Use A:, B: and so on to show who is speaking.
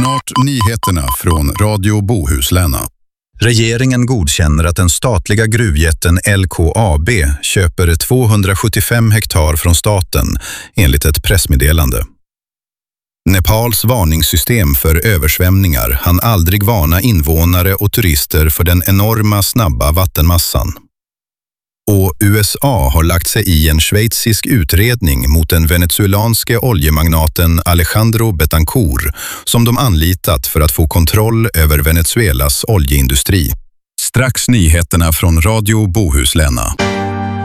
A: Snart nyheterna från Radio Bohuslän.
B: Regeringen godkänner att den statliga gruvjätten LKAB köper 275 hektar från staten enligt ett pressmeddelande. Nepals varningssystem för översvämningar hann aldrig varna invånare och turister för den enorma snabba vattenmassan. Och USA har lagt sig i en schweizisk utredning mot den venezuelanske oljemagnaten Alejandro Betancourt som de anlitat för att få kontroll över Venezuelas oljeindustri.
A: Strax nyheterna från Radio Bohuslän.